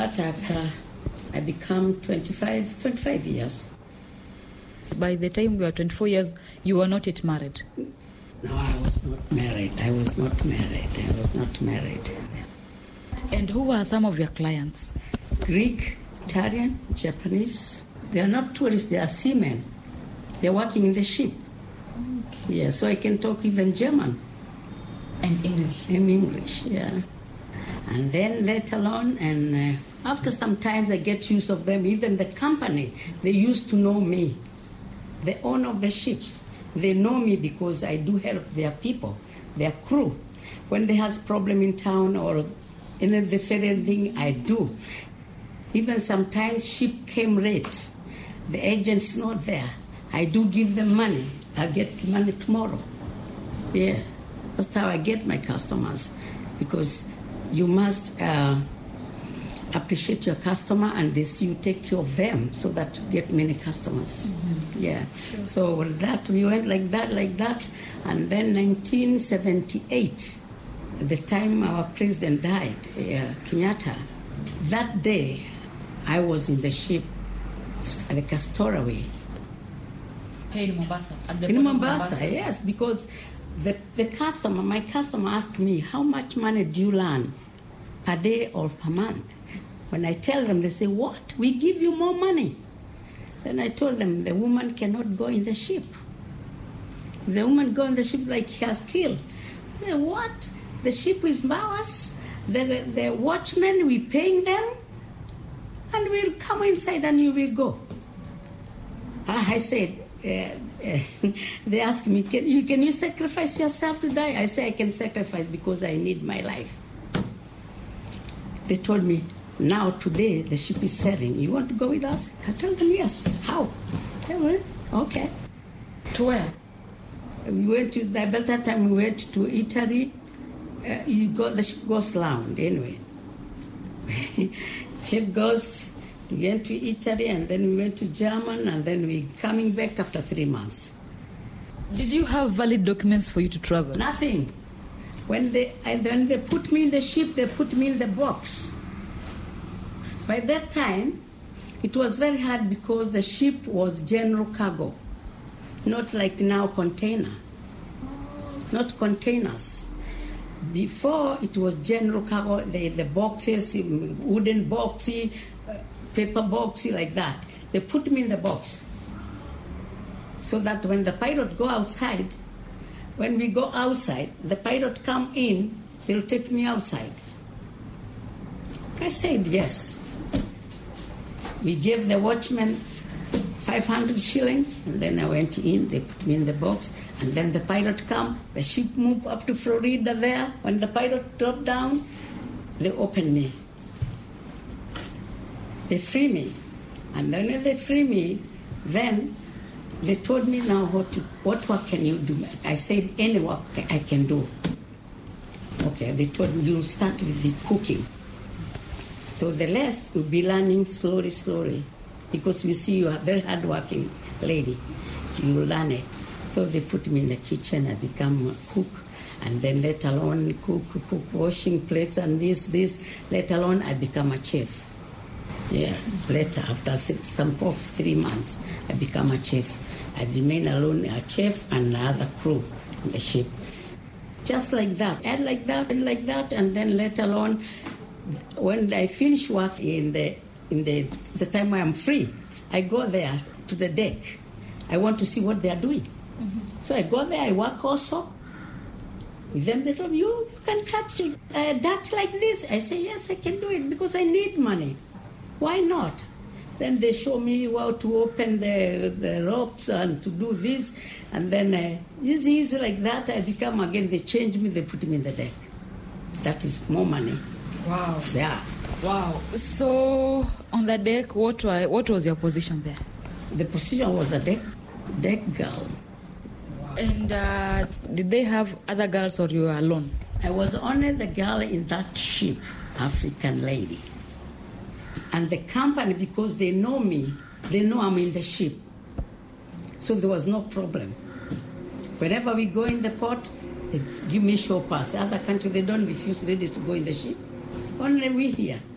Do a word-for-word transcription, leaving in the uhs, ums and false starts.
that after I become twenty-five, twenty-five years. By the time you were twenty-four years, you were not yet married? No, I was not married. I was not married. I was not married. And who were some of your clients? Greek, Italian, Japanese. They are not tourists, they are seamen. They're working in the ship. Okay. Yeah, so I can talk even German. And English? In English, yeah. And then later on, and uh, after some time I get used of them. Even the company, they used to know me. The owner of the ships, they know me because I do help their people, their crew. When they has problem in town or any of the ferry thing, I do. Even sometimes ship came late. The agent's not there. I do give them money. I'll get money tomorrow. Yeah, that's how I get my customers. Because you must uh, appreciate your customer and this you take care of them so that you get many customers. Mm-hmm. Yeah. Sure. So that we went like that, like that. And then nineteen seventy-eight, at the time our president died, uh, Kenyatta, that day I was in the ship at the Castaway. Hey, in Mombasa? At the in Mombasa, Mombasa, yes, because the, the customer, my customer asked me, how much money do you earn per day or per month? When I tell them, they say, what? We give you more money. Then I told them, the woman cannot go in the ship. If the woman go in the ship like he has killed. They say, what? The ship is ours. The, the watchmen, we paying them. And we'll come inside and you will go. I said, uh, uh, they asked me, can you, can you sacrifice yourself to die? I say, I can sacrifice because I need my life. They told me, now today the ship is sailing. You want to go with us? I told them, yes. How? They went, okay. To where? We went to, by that time we went to Italy. Uh, you go, the ship goes round anyway. Ship goes, we went to Italy and then we went to Germany and then we coming back after three months. Did you have valid documents for you to travel? Nothing. When they, and then they put me in the ship, they put me in the box. By that time, it was very hard because the ship was general cargo, not like now container, not containers. Before, it was general cargo, the, the boxes, wooden boxy, uh, paper boxy, like that. They put me in the box so that when the pilot go outside, when we go outside, the pilot come in, they'll take me outside. I said yes. We gave the watchman five hundred shillings, and then I went in, they put me in the box, and then the pilot come, the ship moved up to Florida there. When the pilot dropped down, they opened me. They free me. And then when they free me, then they told me now what, to, what work can you do? I said, any work I can do. Okay, they told me, you'll start with the cooking. So the rest will be learning slowly, slowly. Because we see you are a very hard-working lady. You will learn it. So they put me in the kitchen, I become a cook. And then later on, cook, cook, washing plates and this, this. Later on, I become a chef. Yeah, later, after th- some of three months, I become a chef. I remain alone, a chef and another crew in the ship. Just like that, and like that, and like that, and then later on, when I finish work in the in the the time when I'm free, I go there to the deck. I want to see what they are doing. Mm-hmm. So I go there, I work also. With them, they told me, you, you can catch uh, that like this. I say, yes, I can do it because I need money. Why not? Then they show me how to open the, the ropes and to do this. And then uh, easy, easy like that, I become again, they change me, they put me in the deck. That is more money. Wow. Yeah. Wow. So on the deck, what were, what was your position there? The position was the deck, deck girl. Wow. And uh, did they have other girls or you were alone? I was only the girl in that ship, African lady. And the company, because they know me, they know I'm in the ship. So there was no problem. Whenever we go in the port, they give me show pass. Other countries, they don't refuse ladies to go in the ship. Only we here.